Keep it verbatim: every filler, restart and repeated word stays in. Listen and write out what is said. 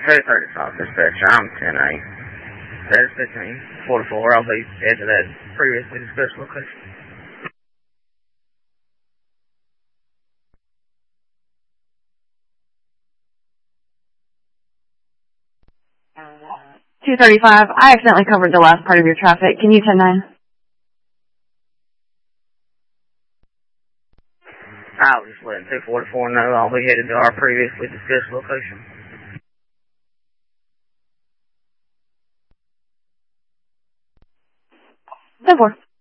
two thirty-five dispatcher, I'm ten A. There's fifteen forty-four, I'll be headed to that previously discussed location. two thirty-five, I accidentally covered the last part of your traffic. Can you ten nine? I was just letting two forty-four know I'll be headed to our previously discussed location. ten four.